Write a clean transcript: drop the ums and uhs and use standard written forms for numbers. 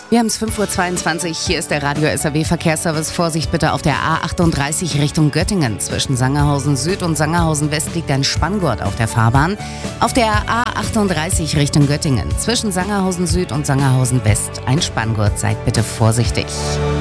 Wir haben es 5:22 Uhr. Hier ist der Radio SAW Verkehrsservice. Vorsicht bitte auf der A38 Richtung Göttingen. Zwischen Sangerhausen Süd und Sangerhausen West liegt ein Spanngurt auf der Fahrbahn. Auf der A38 Richtung Göttingen. Zwischen Sangerhausen Süd und Sangerhausen West ein Spanngurt. Seid bitte vorsichtig.